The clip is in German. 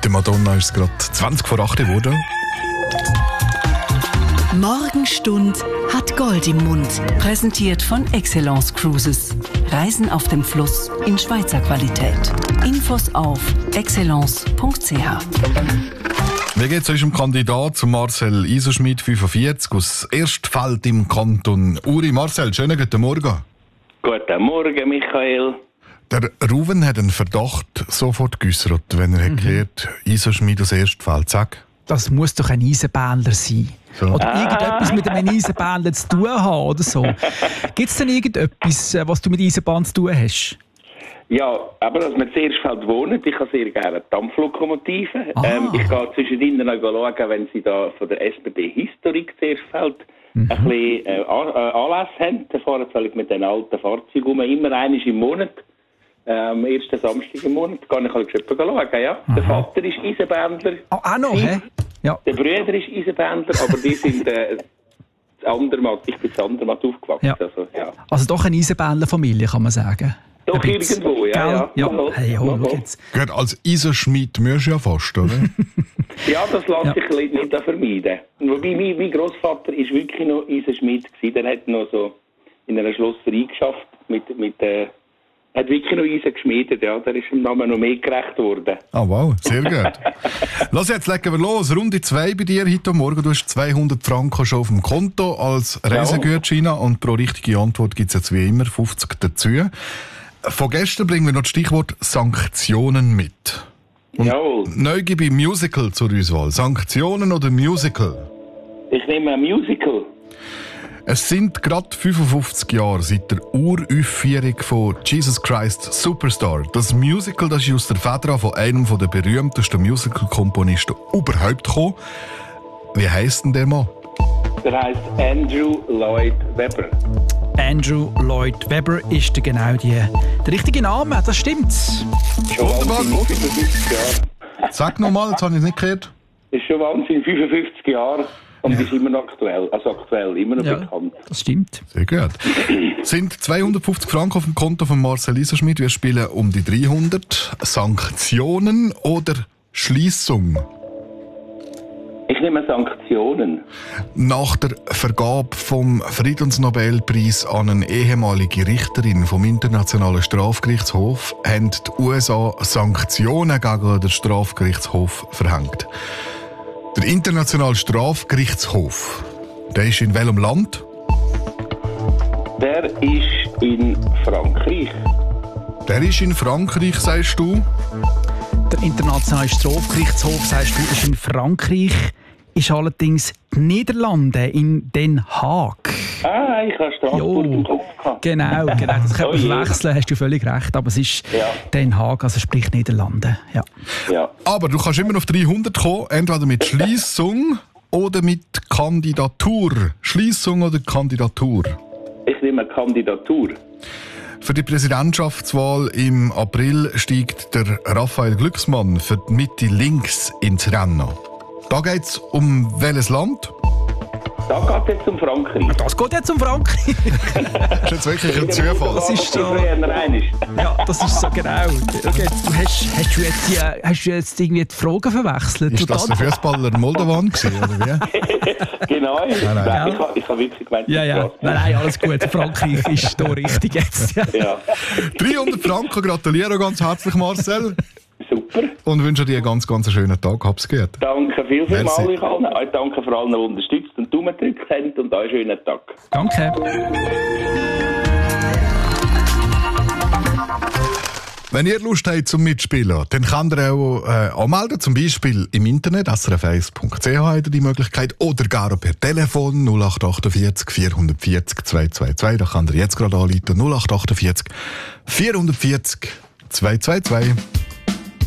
Der Madonna ist gerade 20 vor 8 geworden. Morgenstund hat Gold im Mund. Präsentiert von Excellence Cruises. Reisen auf dem Fluss in Schweizer Qualität. Infos auf excellence.ch. Wie geht es unserem Kandidat zu Marcel Iserschmidt, 45, aus Erstfeld im Kanton Uri? Marcel, schönen guten Morgen. Guten Morgen, Michael. Der Ruven hat einen Verdacht sofort geäussert, wenn er gehört, Iserschmidt aus Erstfeld. Sag. Das muss doch ein Eisenbahner sein. So. Oder irgendetwas mit einem Eisenbahner zu tun haben oder so. Gibt es denn irgendetwas, was du mit Eisenbahn zu tun hast? Ja, aber dass wir in Erstfeld wohnen, ich habe sehr gerne Dampflokomotiven. Ich gehe zwischendrin noch schauen, wenn sie da von der SPD Historik zu Erstfeld ein bisschen Anlass haben. Dann fahren sie mit den alten Fahrzeugen um, immer einmal im Monat. Am ersten Samstag im Monat kann ich halt schauen. Ja. Der Vater ist Eisenbahner. Auch noch, hä? Ja. Der Bruder ist Eisenbahner, aber die sind Andermatt. Ich bin zu Andermatt aufgewachsen. Ja. Also doch eine Eisenbahnerfamilie, kann man sagen. Doch irgendwo, ja. Hey, schau jetzt. Gut, als Iserschmidt musst du ja fast, oder? Ja, das lässt sich nicht vermeiden. Wobei, mein Grossvater war wirklich noch Iserschmidt. Der hat noch so in einer Schlosserei geschafft hat wirklich noch Eisen geschmiedet, ja. Da ist dem Namen noch mehr gerecht worden. Ah, wow, sehr gut. Lass jetzt, legen wir los. Runde 2 bei dir heute Morgen. Du hast 200 Franken schon auf dem Konto als Reisegutschein und pro richtige Antwort gibt es jetzt wie immer 50 dazu. Von gestern bringen wir noch das Stichwort Sanktionen mit. Jawohl. Neu gebe ich Musical zur Auswahl. Sanktionen oder Musical? Ich nehme ein Musical. Es sind gerade 55 Jahre seit der Uraufführung von Jesus Christ Superstar. Das Musical, das ist aus der Feder von einem der berühmtesten Musical-Komponisten überhaupt gekommen. Wie heisst denn der Mann? Der heisst Andrew Lloyd Webber. Andrew Lloyd Webber ist der richtige Name, das stimmt. Schon Wahnsinn, 55 Jahre. Sag nochmal, jetzt habe ich es nicht gehört. Das ist schon Wahnsinn, 55 Jahre. Und ist immer noch aktuell, immer noch bekannt. Das stimmt. Sehr gut. Sind 250 Franken auf dem Konto von Marcel Iserschmidt. Wir spielen um die 300. Sanktionen oder Schliessung? Ich nehme Sanktionen. Nach der Vergabe vom Friedensnobelpreis an eine ehemalige Richterin vom Internationalen Strafgerichtshof haben die USA Sanktionen gegen den Strafgerichtshof verhängt. Der Internationale Strafgerichtshof, der ist in welchem Land? Der ist in Frankreich. Der ist in Frankreich, sagst du? Der Internationale Strafgerichtshof, sagst du, ist in Frankreich, ist allerdings die Niederlande in Den Haag. Ich habe Straßburg im Kopf gehabt. Genau, das kann man verwechseln, hast du völlig recht, aber es ist Den Haag, also sprich Niederlande. Ja. Aber du kannst immer auf 300 kommen, entweder mit Schliessung oder mit Kandidatur. Schliessung oder Kandidatur? Ich nehme Kandidatur. Für die Präsidentschaftswahl im April steigt der Raphael Glucksmann für die Mitte links ins Rennen. Da geht es um welches Land? Da geht es jetzt um Frankreich. Das geht jetzt um Frankreich. Das ist jetzt wirklich ein Zufall. Das ist so. Ja, das ist so genau. Okay, hast du jetzt irgendwie die Fragen verwechselt? Ist das der Fußballer Moldovan gewesen, oder wie? Genau. Nein. Ich habe wirklich gemeint. Ja. Nein, alles gut. Frankreich ist hier richtig jetzt. Ja. 300 Franken, gratuliere ganz herzlich, Marcel. Super. Und wünsche dir einen ganz, ganz schönen Tag. Hab's gut. Danke vielmals euch allen. Danke für allen, die unterstützt und Daumen gedrückt haben. Und einen schönen Tag. Danke. Wenn ihr Lust habt zum Mitspielen, dann könnt ihr auch anmelden, zum Beispiel im Internet, srf1.ch habt ihr die Möglichkeit, oder gar per Telefon 0848 440 222. Da könnt ihr jetzt gerade anrufen, 0848 440 222.